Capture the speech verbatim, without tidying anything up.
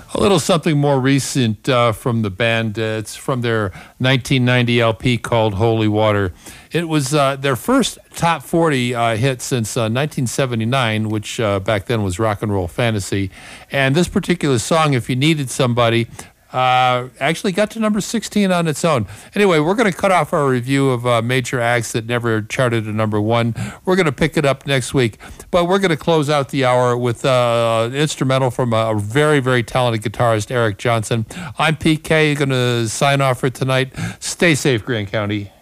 A little something more recent uh, from the band. Uh, it's from their nineteen ninety L P called Holy Water. It was uh, their first top forty uh, hit since uh, nineteen seventy-nine, which uh, back then was Rock and Roll Fantasy. And this particular song, If You Needed Somebody, uh, actually got to number sixteen on its own. Anyway, we're going to cut off our review of uh, major acts that never charted at number one. We're going to pick it up next week. But we're going to close out the hour with uh, an instrumental from a very, very talented guitarist, Eric Johnson. I'm Pete Kay, going to sign off for tonight. Stay safe, Grand County.